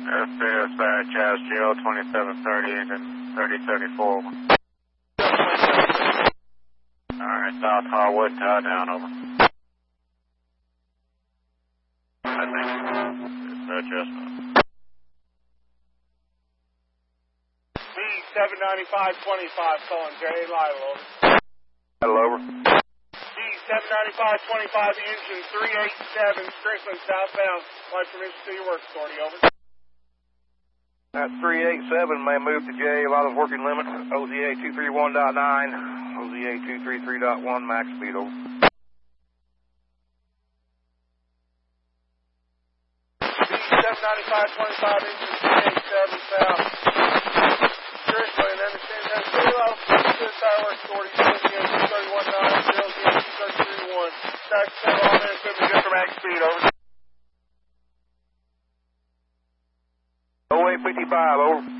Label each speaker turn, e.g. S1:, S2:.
S1: Dispatch, SGO 2730 and 3034. Alright, South Harwood, tie down, over. I think. Dispatch, yes, ma'am.
S2: D79525, calling J.A. Lyle, over.
S1: Hello, over.
S2: D79525, engine 387, Strickland, southbound. Flight permission to your work authority, over.
S1: That 387 may move to J. Lila's working limit, OZA 231.9, OZA 233.1, max speed, over.
S2: D79525, engine 387, south. Strickland, understand that. J. Lyle, to the tire work authority, OZA 231.9, OZA 233.1. Taxi 7 on there, equipment good for max speed, over.
S1: 0855, over.